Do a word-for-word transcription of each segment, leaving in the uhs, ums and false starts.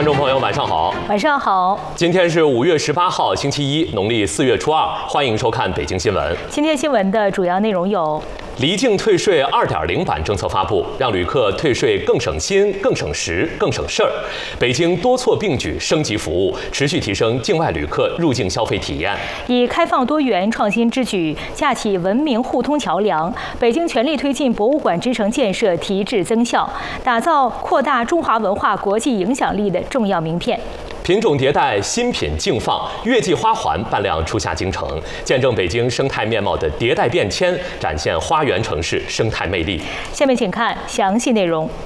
观众朋友，晚上好。 晚上好。 今天是五月十八号，星期一，农历四月初二。欢迎收看北京新闻。 今天新闻的主要内容有： 离境退税 二点零 版政策发布，让旅客退税更省心、更省时、更省事儿。北京多措并举，升级服务，持续提升境外旅客入境消费体验。 以开放多元创新之举，架起文明互通桥梁。北京全力推进博物馆之城建设提质增效，打造扩大中华文化国际影响力的重要名片。 品种迭代，新品竞放，月季花环伴量初夏京城，见证北京生态面貌的迭代变迁，展现花园城市生态魅力。 下面请看详细内容。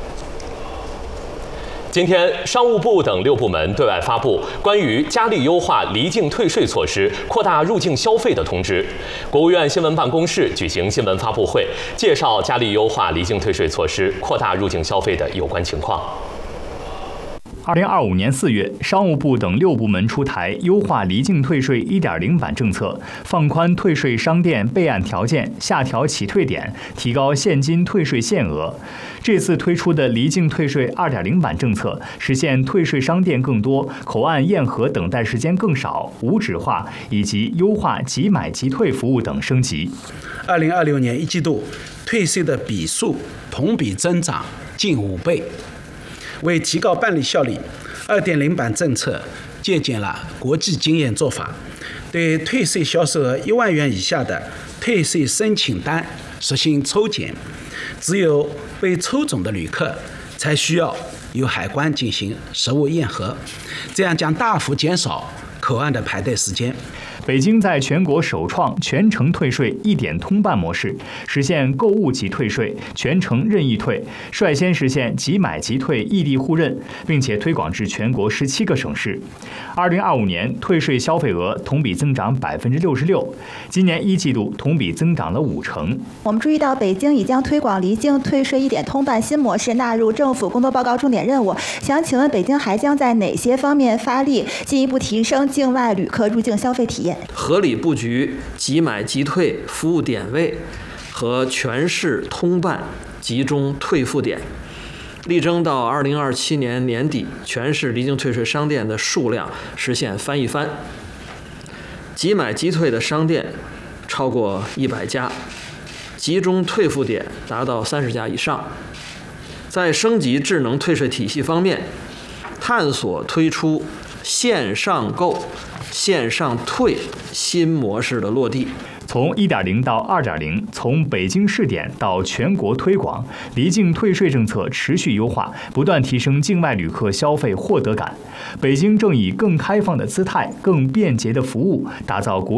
今天，商务部等六部门对外发布关于加力优化离境退税措施、扩大入境消费的通知。国务院新闻办公室举行新闻发布会，介绍加力优化离境退税措施、扩大入境消费的有关情况。 二零二五年四月，商务部等六部门出台优化离境退税 一点零 版政策，放宽退税商店备案条件，下调起退点，提高现金退税限额。这次推出的离境退税 二点零 版政策，实现退税商店更多、口岸验核等待时间更少、无纸化以及优化即买即退服务等升级。 二零二六年一季度，退税的笔数同比增长近五倍。为提高办理效率， 二点零 版政策借鉴了国际经验做法，对退税销售额一万元以下的退税申请单实行抽检，只有被抽中的旅客才需要由海关进行实物验核，这样将大幅减少口岸的排队时间。 北京在全国首创全程退税一点通办模式，实现购物即退税、全程任意退，率先实现即买即退异地互认，并且推广至全国十七个省市。二零二五年退税消费额同比增长百分之六十六，今年一季度同比增长了五成。 我们注意到，北京已将推广离境退税一点通办新模式纳入政府工作报告重点任务。想请问，北京还将在哪些方面发力，进一步提升境外旅客入境消费体验？ 合理布局即买即退服务点位和全市通办集中退付点，力争到二零二七年年底，全市离境退税商店的数量实现翻一番。即买即退的商店超过一百家，集中退付点达到三十家以上。在升级智能退税体系方面，探索推出线上购、线上退新模式的落地。 从 一点零 到 二点零， 从北京试点到全国推广，离境退税政策持续优化，不断提升境外旅客消费获得感。北京正以更开放的姿态、更便捷的服务，打造国